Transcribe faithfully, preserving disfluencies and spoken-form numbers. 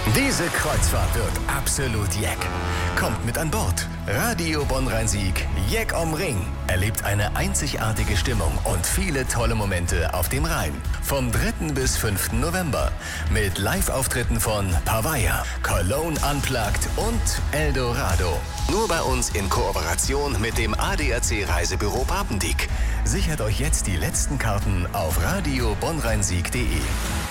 Diese Kreuzfahrt wird absolut jeck. Kommt mit an Bord. Radio Bonn-Rhein-Sieg, Jeck om Ring. Erlebt eine einzigartige Stimmung und viele tolle Momente auf dem Rhein. Vom dritten bis fünften November. Mit Live-Auftritten von Pavaya, Cologne Unplugged und Eldorado. Nur bei uns in Kooperation mit dem A D A C Reisebüro Papendieck. Sichert euch jetzt die letzten Karten auf radio bonn rhein sieg punkt de.